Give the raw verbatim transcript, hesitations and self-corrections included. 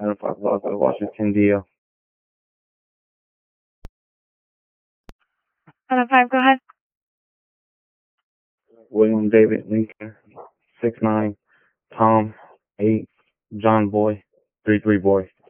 Adam five Plaza, Washington, D L. Adam five, go ahead. William David Lincoln, six nine. Tom, eight. John Boy, three three Boy.